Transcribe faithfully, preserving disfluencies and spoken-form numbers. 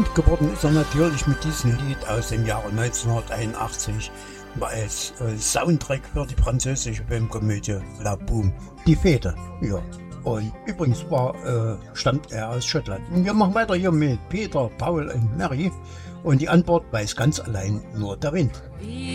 bekannt geworden ist er natürlich mit diesem Lied aus dem Jahre neunzehnhunderteinundachtzig als äh, Soundtrack für die französische Filmkomödie La Boum, die Fete. Ja. Und übrigens war, äh, stammt er aus Schottland. Und wir machen weiter hier mit Peter, Paul und Mary. Und die Antwort weiß ganz allein nur der Wind.